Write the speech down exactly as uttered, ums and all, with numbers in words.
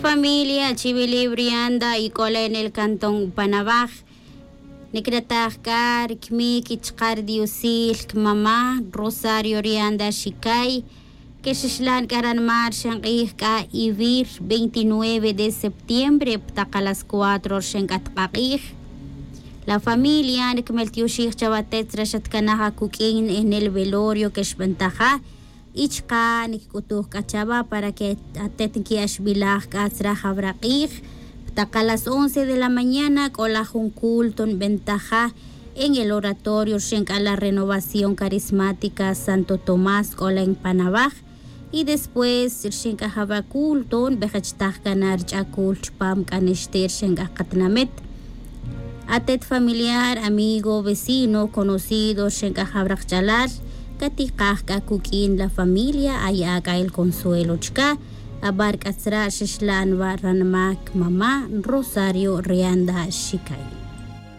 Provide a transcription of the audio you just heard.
familia Chivili Brianda y cola en el cantón Panabaj. Necretajcar, Kmi, Kichkar Diusil, Mamá, Rosario Rianda Shikai, que Shishlan Karan Marshan Ika Ivir, veintinueve de septiembre, Ptaca las cuatro, Shenkatqaij. La familia, Nekmeltiushik Chavatet, Rashatkanaha Kukin en el velorio que Shventaja. Ichka nikkutuh kachaba para que atetki ashbilah kasra habraqih a las once de la mañana con la un culto en ventaja en el oratorio Shenka la renovación carismática Santo Tomás con la en Panabaj y después Shenka haba culto en behachtah ganar chakul chpam kaneshter Shenka katnamet atet familiar amigo vecino conocido Shenka habraq chalar Katikahka kukin la familia ayaga el consuelo chka abarkasra shishlan wa ranmak mama Rosario Rianda Shikai.